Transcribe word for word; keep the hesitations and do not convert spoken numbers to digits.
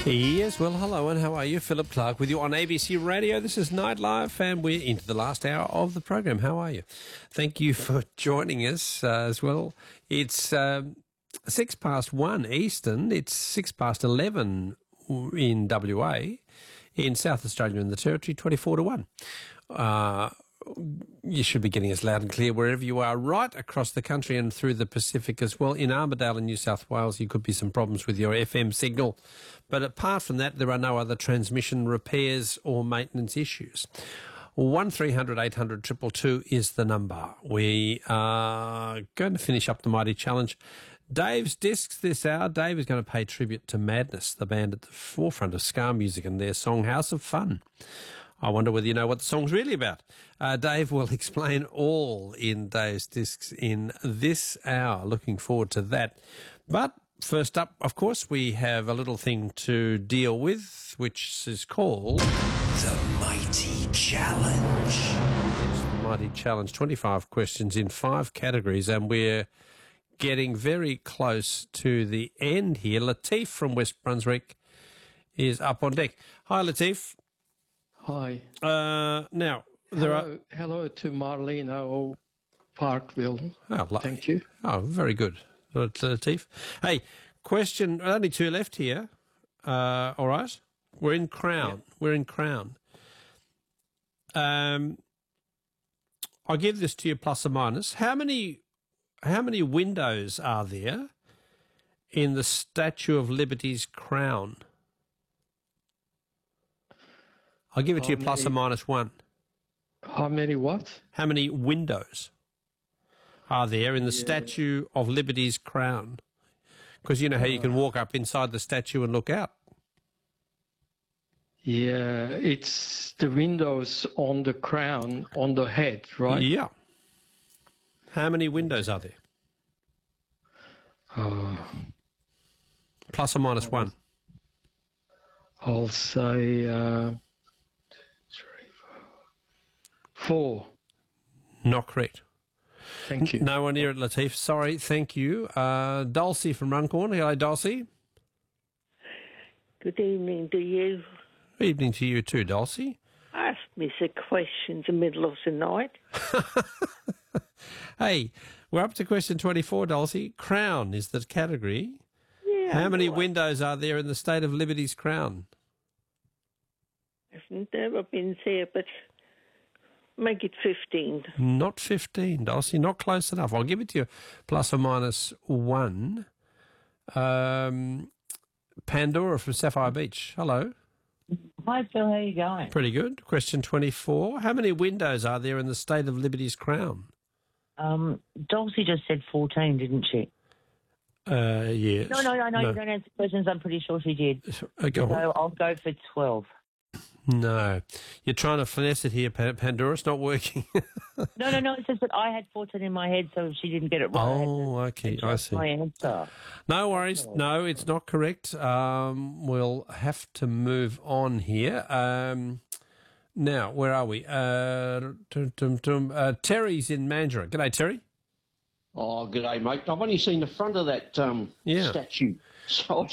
Yes, well, hello and how are you? Philip Clark with you on A B C Radio. This is Night Live and we're into the last hour of the program. How are you? Thank you for joining us uh, as well. It's um, six past one Eastern. It's six past eleven in W A. In South Australia and the Territory, twenty-four to one. Uh, you should be getting us loud and clear wherever you are, right across the country and through the Pacific as well. In Armidale in New South Wales, you could be some problems with your F M signal. But apart from that, there are no other transmission repairs or maintenance issues. one three hundred eight hundred two two two is the number. We are going to finish up the Mighty Challenge. Dave's Discs this hour. Dave is going to pay tribute to Madness, the band at the forefront of ska music, and their song House of Fun. I wonder whether you know what the song's really about. Uh, Dave will explain all in Dave's Discs in this hour. Looking forward to that. But first up, of course, we have a little thing to deal with, which is called The Mighty Challenge. It's the Mighty Challenge. twenty-five questions in five categories, and we're getting very close to the end here. Latif from West Brunswick is up on deck. Hi, Latif. Hi. Uh, now, there hello, are... hello to Marlena Parkville. Oh, lo- Thank you. Oh, very good, Latif. Hey, question, only two left here. Uh, all right. We're in Crown. Yeah. We're in Crown. Um, I'll give this to you plus or minus. How many... How many windows are there in the Statue of Liberty's crown? I'll give it to you plus or minus one. How many what? How many windows are there in the Yeah. Statue of Liberty's crown? Because you know how you can walk up inside the statue and look out. Yeah, it's the windows on the crown, on the head, right? Yeah. How many windows are there? Uh, Plus or minus one. I'll say uh, three, four. four. Not correct. Thank you. No one near it, Latif. Sorry, thank you. Uh, Dulcie from Runcorn. Hello, Dulcie. Good evening to you. Evening to you too, Dulcie. Ask me some questions in the middle of the night. Hey, we're up to question twenty-four, Dulcie. Crown is the category. Yeah, How many well, windows are there in the State of Liberty's crown? I've never been there, but make it fifteen. Not fifteen, Dulcie. Not close enough. I'll give it to you plus or minus one. Um, Pandora from Sapphire Beach. Hello. Hi, Phil. How you going? Pretty good. Question twenty-four. How many windows are there in the State of Liberty's crown? Um, Dulcie just said fourteen, didn't she? Uh, yes. No, no, no, no, you don't answer questions. I'm pretty sure she did. Uh, go on. So I'll go for twelve. No. You're trying to finesse it here, Pa- Pandora. It's not working. No, no, no. It's just that I had fourteen in my head, so she didn't get it right. Oh, okay. I see. My answer. No worries. No, it's not correct. Um, we'll have to move on here. Um, now, where are we? Uh, tum, tum, tum. Uh, Terry's in Mandurah. G'day, Terry. Oh, g'day, mate. I've only seen the front of that um, Yeah. statue, so